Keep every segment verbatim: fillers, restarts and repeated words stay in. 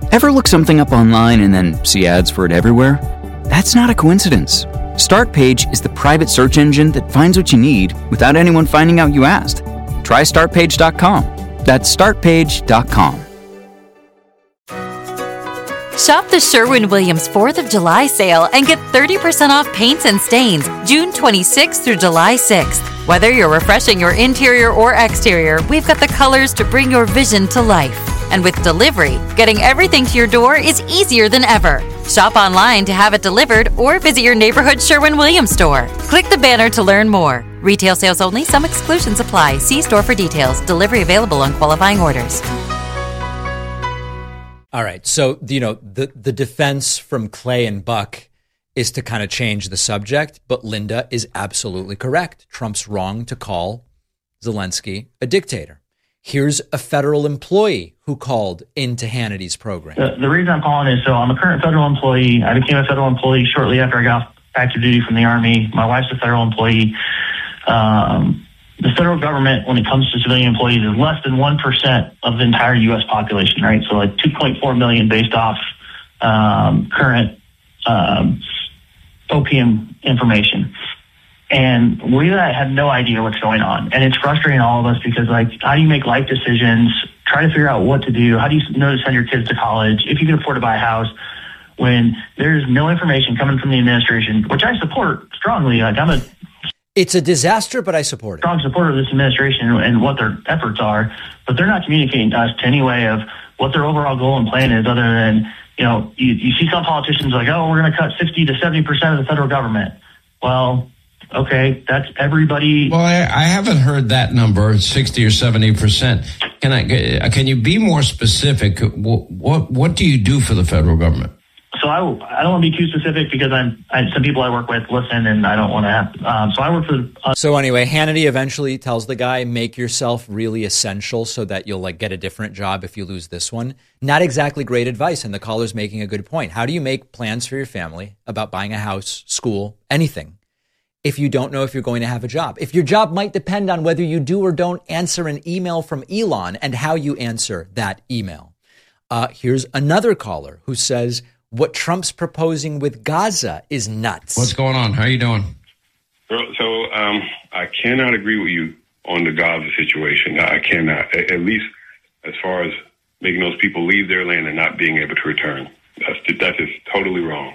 Ever look something up online and then see ads for it everywhere? That's not a coincidence. Startpage is the private search engine that finds what you need without anyone finding out you asked. Try start page dot com. That's start page dot com. Shop the Sherwin-Williams fourth of July sale and get thirty percent off paints and stains June twenty-sixth through July sixth. Whether you're refreshing your interior or exterior, we've got the colors to bring your vision to life. And with delivery, getting everything to your door is easier than ever. Shop online to have it delivered or visit your neighborhood Sherwin-Williams store. Click the banner to learn more. Retail sales only. Some exclusions apply. See store for details. Delivery available on qualifying orders. All right. So, you know, the, the defense from Clay and Buck is to kind of change the subject, but Linda is absolutely correct. Trump's wrong to call Zelensky a dictator. Here's a federal employee who called into Hannity's program. The, the reason I'm calling is so I'm a current federal employee. I became a federal employee shortly after I got active duty from the Army. My wife's a federal employee. Um, the federal government, when it comes to civilian employees, is less than one percent of the entire U S population, right? So like two point four million based off um, current um, O P M information. And we had no idea what's going on. And it's frustrating all of us because, like, how do you make life decisions, try to figure out what to do? How do you know to send your kids to college if you can afford to buy a house when there's no information coming from the administration, which I support strongly. Like, I'm a It's a disaster, but I support it. Strong supporter of this administration and what their efforts are, but they're not communicating to us to any way of what their overall goal and plan is other than, you know, you, you see some politicians like, oh, we're going to cut sixty to seventy percent of the federal government. Well, okay, that's everybody. Well, I, I haven't heard that number, sixty or seventy percent. Can I? Can you be more specific? What what, what do you do for the federal government? So I, I don't want to be too specific because I'm I, some people I work with listen, and I don't want to have. Um, so I work for. Uh, so anyway, Hannity eventually tells the guy, "Make yourself really essential so that you'll like get a different job if you lose this one." Not exactly great advice, and the caller's making a good point. How do you make plans for your family about buying a house, school, anything, if you don't know if you're going to have a job? If your job might depend on whether you do or don't answer an email from Elon and how you answer that email. Uh, here's another caller who says, what Trump's proposing with Gaza is nuts. What's going on? How are you doing? So, so um, I cannot agree with you on the Gaza situation. I cannot, at least as far as making those people leave their land and not being able to return. That's that is totally wrong.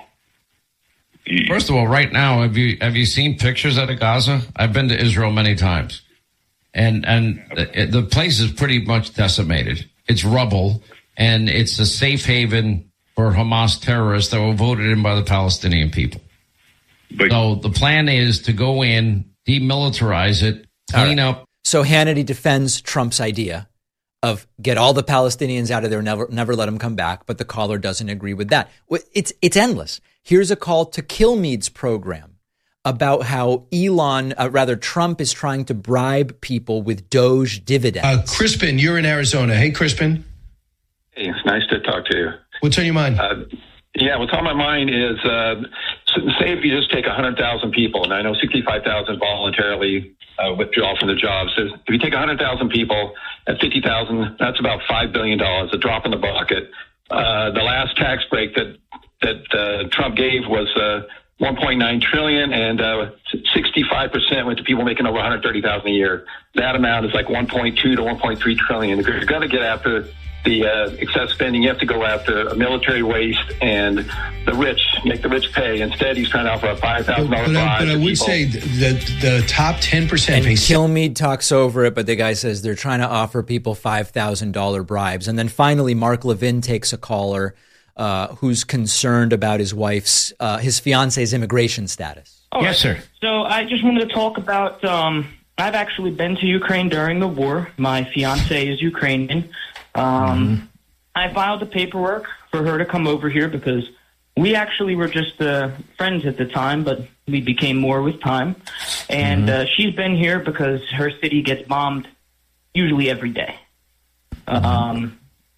You, First of all, right now, have you have you seen pictures out of Gaza? I've been to Israel many times, and and the, the place is pretty much decimated. It's rubble, and it's a safe haven for Hamas terrorists that were voted in by the Palestinian people. But, so the plan is to go in, demilitarize it, clean right. up. So Hannity defends Trump's idea of get all the Palestinians out of there, never never let them come back. But the caller doesn't agree with that. It's it's endless. Here's a call to Kilmeade's program about how Elon, uh, rather Trump, is trying to bribe people with Doge dividends. Uh, Crispin, you're in Arizona. Hey, Crispin. Hey, it's nice to talk to you. What's on your mind? Uh, yeah, what's on my mind is, uh, say if you just take one hundred thousand people, and I know sixty-five thousand voluntarily uh, withdraw from their jobs. So if you take one hundred thousand people at fifty thousand, that's about five billion dollars, a drop in the bucket. Uh, the last tax break that that uh, Trump gave was uh, one point nine trillion dollars, and uh, sixty-five percent went to people making over one hundred thirty thousand dollars a year. That amount is like one point two to one point three trillion dollars. If you're going to get after the uh, excess spending, you have to go after military waste and the rich, make the rich pay. Instead, he's trying to offer a five thousand dollars but, but, bribe. But I would people. say that the top ten percent and pay. Kilmeade talks over it, but the guy says they're trying to offer people five thousand dollars bribes. And then finally, Mark Levin takes a caller uh, who's concerned about his wife's, uh, his fiance's immigration status. Oh, yes, sir. So I just wanted to talk about, um, I've actually been to Ukraine during the war. My fiance is Ukrainian. Um, mm-hmm. I filed the paperwork for her to come over here because we actually were just uh, friends at the time, but we became more with time. And mm-hmm. uh, she's been here because her city gets bombed usually every day. Mm-hmm. Um,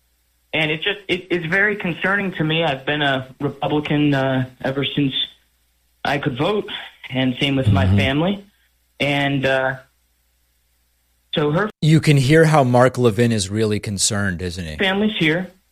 and it just it, it's very concerning to me. I've been a Republican uh, ever since I could vote, and same with mm-hmm. my family. And uh, so her you can hear how Mark Levin is really concerned, isn't he? Family's here.